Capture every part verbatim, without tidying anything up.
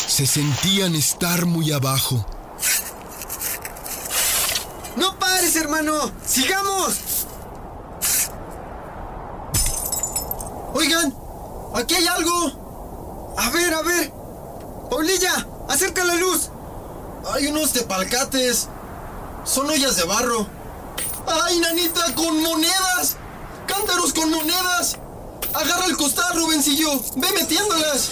Se sentían estar muy abajo. ¡No pares, hermano! ¡Sigamos! Oigan, aquí hay algo. A ver, a ver. Paulilla, acerca la luz. Hay unos tepalcates. Son ollas de barro. ¡Ay, nanita, con monedas! ¡Cántaros con monedas! Agarra el costal, Rubencillo. Ve metiéndolas.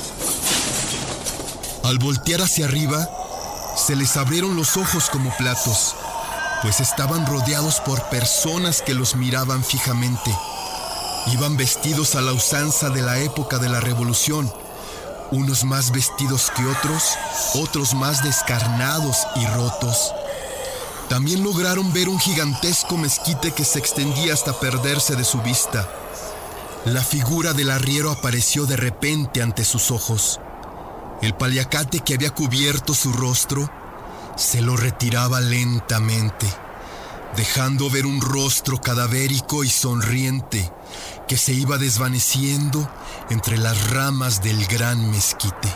Al voltear hacia arriba, se les abrieron los ojos como platos, pues estaban rodeados por personas que los miraban fijamente. Iban vestidos a la usanza de la época de la Revolución, unos más vestidos que otros, otros más descarnados y rotos. También lograron ver un gigantesco mezquite que se extendía hasta perderse de su vista. La figura del arriero apareció de repente ante sus ojos. El paliacate que había cubierto su rostro se lo retiraba lentamente, dejando ver un rostro cadavérico y sonriente que se iba desvaneciendo entre las ramas del gran mezquite.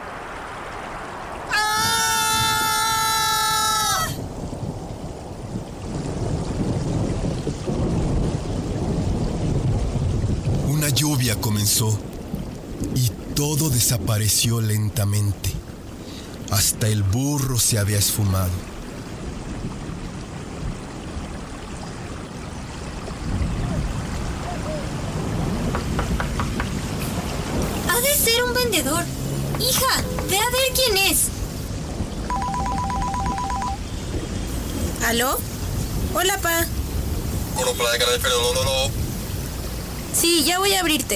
¡Ah! Una lluvia comenzó y todo desapareció lentamente. Hasta el burro se había esfumado. Ha de ser un vendedor. Hija, ve a ver quién es. ¿Aló? Hola, pa. Sí, ya voy a abrirte.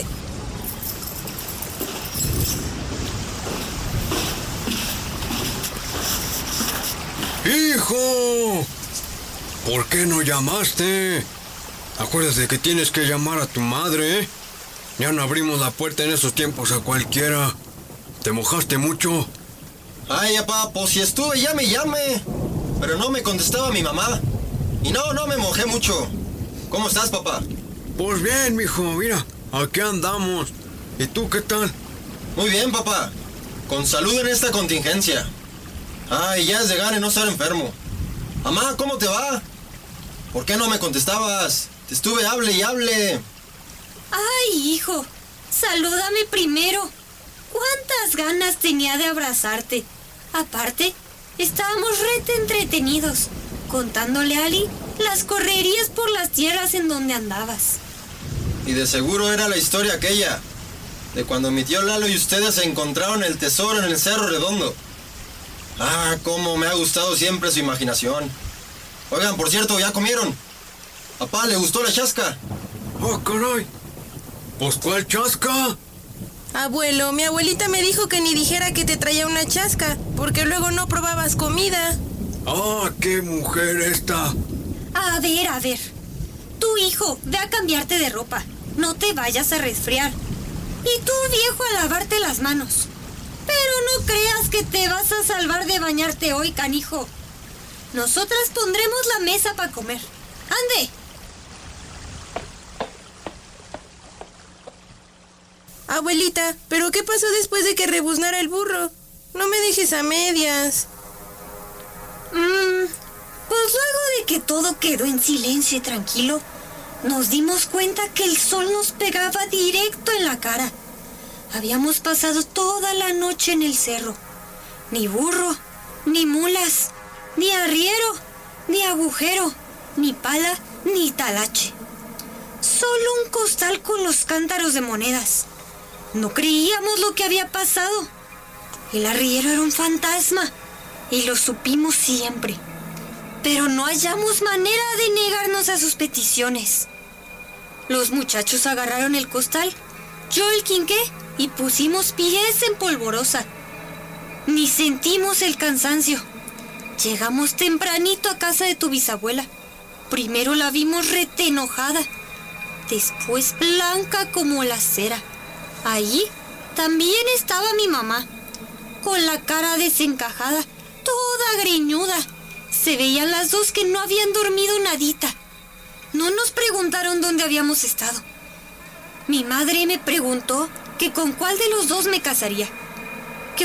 ¡Hijo! ¿Por qué no llamaste? Acuérdate que tienes que llamar a tu madre, ¿eh? Ya no abrimos la puerta en esos tiempos a cualquiera. ¿Te mojaste mucho? Ay, papá, pues si estuve, llame, llame. Pero no me contestaba mi mamá. Y no, no me mojé mucho. ¿Cómo estás, papá? Pues bien, mijo, mira, aquí andamos. ¿Y tú qué tal? Muy bien, papá. Con salud en esta contingencia. Ay, ya es de gane no estar enfermo. Mamá, ¿cómo te va? ¿Por qué no me contestabas? Te estuve hable y hable. Ay, hijo, salúdame primero. ¿Cuántas ganas tenía de abrazarte? Aparte, estábamos rete entretenidos, contándole a Ali las correrías por las tierras en donde andabas. Y de seguro era la historia aquella, de cuando mi tío Lalo y ustedes se encontraron el tesoro en el Cerro Redondo. Ah, cómo me ha gustado siempre su imaginación. Oigan, por cierto, ¿ya comieron? ¿Papá le gustó la chasca? ¡Oh, caray! ¿Pues cuál chasca? Abuelo, mi abuelita me dijo que ni dijera que te traía una chasca, porque luego no probabas comida. ¡Ah, qué mujer esta! A ver, a ver. Tu hijo, ve a cambiarte de ropa. No te vayas a resfriar. Y tú, viejo, a lavarte las manos. Pero no creas que te vas a salvar de bañarte hoy, canijo. Nosotras pondremos la mesa para comer. ¡Ande! Abuelita, ¿pero qué pasó después de que rebuznara el burro? No me dejes a medias. Mmm, pues luego de que todo quedó en silencio y tranquilo, nos dimos cuenta que el sol nos pegaba directo en la cara. Habíamos pasado toda la noche en el cerro. Ni burro, ni mulas, ni arriero, ni agujero, ni pala, ni talache. Solo un costal con los cántaros de monedas. No creíamos lo que había pasado. El arriero era un fantasma y lo supimos siempre. Pero no hallamos manera de negarnos a sus peticiones. Los muchachos agarraron el costal, yo el quinqué y pusimos pies en polvorosa. Ni sentimos el cansancio. Llegamos tempranito a casa de tu bisabuela. Primero la vimos rete enojada, después blanca como la cera. Allí también estaba mi mamá, con la cara desencajada, toda greñuda. Se veían las dos que no habían dormido nadita. No nos preguntaron dónde habíamos estado. Mi madre me preguntó que con cuál de los dos me casaría.